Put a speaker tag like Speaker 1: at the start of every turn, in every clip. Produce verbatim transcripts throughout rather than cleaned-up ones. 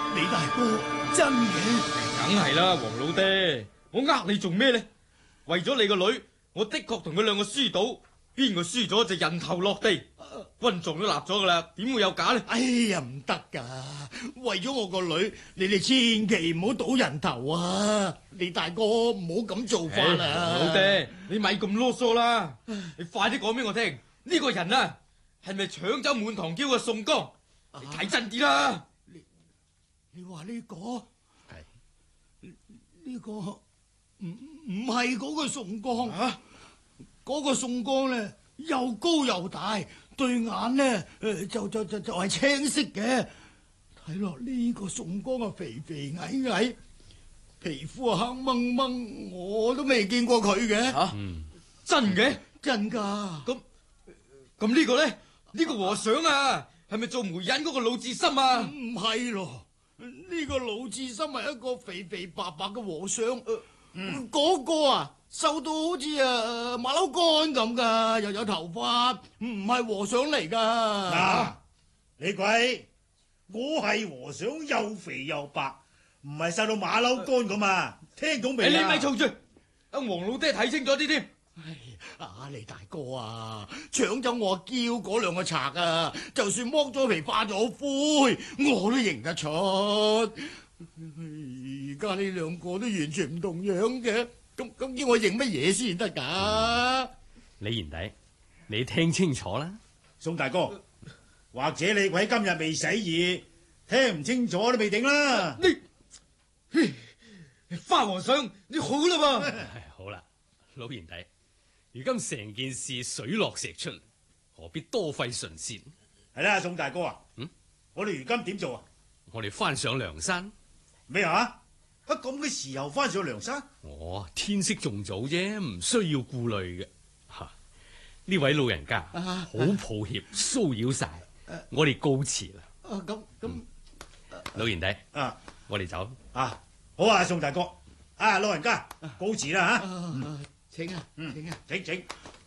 Speaker 1: 李大哥真嘅？
Speaker 2: 梗係啦，黃老爹，我呃你做咩呢？為咗你個女，我的確同佢兩個輸賭，邊個輸咗就人頭落地。軍狀都立咗噶啦，點會有假呢？
Speaker 1: 哎呀，唔得噶！為咗我個女，你哋千祈唔好賭人頭啊！李大哥唔好咁做法啦！
Speaker 2: 黃老爹，你咪咁囉嗦啦！你快啲講俾我聽，呢個人啊係咪搶走滿堂嬌嘅宋江？你睇真啲啦！
Speaker 1: 你你話呢個係呢個唔唔係嗰個宋江啊？嗰個宋江咧又高又大，對眼咧誒就就就就係青色嘅。睇落呢個宋江啊肥肥矮矮，皮膚啊黑掹掹，我都未見過佢嘅。
Speaker 2: 吓，真嘅？
Speaker 1: 真噶？
Speaker 2: 咁咁呢個咧？呢個和尚啊，係咪做媒人嗰個魯智深啊？
Speaker 1: 唔係咯，呢個魯智深係一個肥肥白白嘅和尚。嗯，嗰個啊瘦到好似啊馬騮乾咁噶，又有頭髮，唔係和尚嚟噶。
Speaker 3: 嗱，你鬼，我係和尚，又肥又白，唔係瘦到馬騮乾咁啊！聽到未啊？
Speaker 2: 你咪嘈住，阿黃老爹睇清楚啲添。
Speaker 1: 唉，啊李大哥啊，搶走我嬌嗰兩個賊啊，就算剝咗皮化咗灰，我都認得出。而家呢兩個都完全唔同樣嘅，咁咁叫我認乜嘢先得噶？
Speaker 4: 李賢弟，你聽清楚啦，
Speaker 3: 宋大哥，或者你鬼今日未洗耳，聽唔清楚都未定啦。
Speaker 2: 你花和尚，你好啦噃。
Speaker 4: 好啦，老賢弟，如今成件事水落石出，何必多費唇舌？
Speaker 3: 係啦，宋大哥啊，
Speaker 4: 嗯，
Speaker 3: 我哋如今點做啊？
Speaker 4: 我哋翻上梁山。
Speaker 3: 咩啊？喺咁嘅時候翻上梁山？
Speaker 4: 哦，天色仲早啫，唔需要顧慮嘅。吓，呢位老人家，
Speaker 1: 啊、
Speaker 4: 好抱歉騷擾晒，啊、我哋告辭啦。
Speaker 1: 啊，咁咁，
Speaker 4: 嗯、老賢弟，
Speaker 3: 啊，
Speaker 4: 我哋走。
Speaker 3: 啊，好啊，宋大哥，啊，老人家告辭啦吓。
Speaker 1: 啊嗯、請啊，嗯，請啊，
Speaker 3: 請請。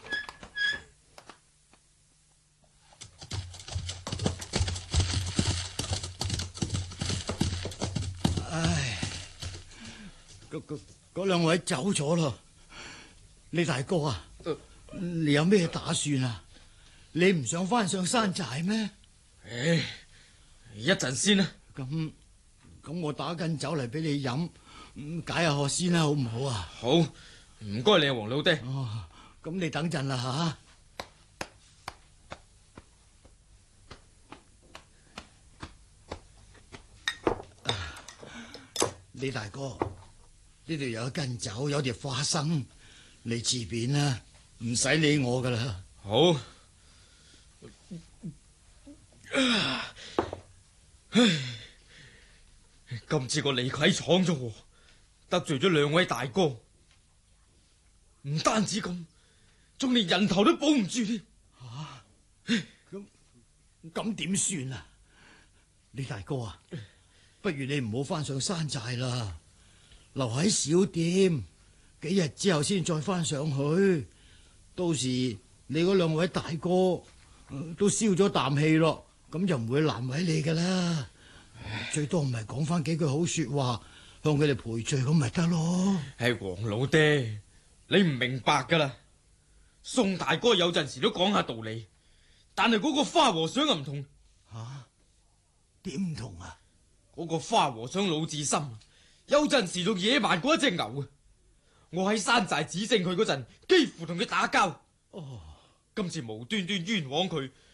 Speaker 1: 唉，嗰嗰嗰兩位走咗咯。李大哥啊，呃、你有咩打算啊？你唔想翻上山寨咩？
Speaker 2: 唉，一陣先啦。
Speaker 1: 咁咁，我打緊酒嚟俾你飲，解下渴先啦，好唔好啊？
Speaker 2: 好，唔該你啊，黃老爹。
Speaker 1: 哦，咁你等陣啦吓。李大哥，呢度有一斤酒，有碟花生，你自便啦，唔使理我噶啦。
Speaker 2: 好。唉，今次個李逵闖咗禍，得罪咗兩位大哥，唔單止咁，仲連人頭都保唔住添。
Speaker 1: 吓，咁咁點算啊？李大哥啊，不如你唔好翻上山寨啦，留喺小店，幾日之後先再翻上去。到時你嗰兩位大哥、呃、都消咗啖氣咯，咁就唔會難為你噶啦。最多唔係講翻幾句好說話，向佢哋賠罪咁咪得咯。
Speaker 2: 係黃老爹，你唔明白噶啦。宋大哥有陣時都講下道理，但係嗰個花和尚又唔同。
Speaker 1: 吓？點唔同啊？
Speaker 2: 嗰個花和尚魯智深，有陣時仲野蠻過一隻牛啊！我喺山寨指證佢嗰陣，幾乎同佢打交。
Speaker 1: 哦，
Speaker 2: 今次無端端冤枉佢，